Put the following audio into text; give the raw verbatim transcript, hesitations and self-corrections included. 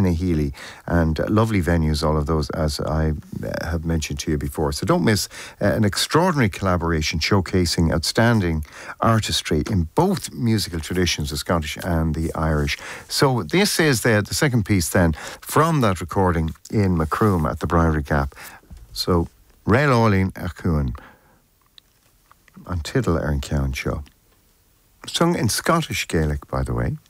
Healy, and uh, lovely venues, all of those, as I uh, have mentioned to you before. So don't miss uh, an extraordinary collaboration showcasing outstanding artistry in both musical traditions, the Scottish and the Irish. So this is the, the second piece then from that recording in Macroom at the Briary Gap. So Rail Olin Acuan on Tiddle Erin Cowan Show. Sung in Scottish Gaelic, by the way.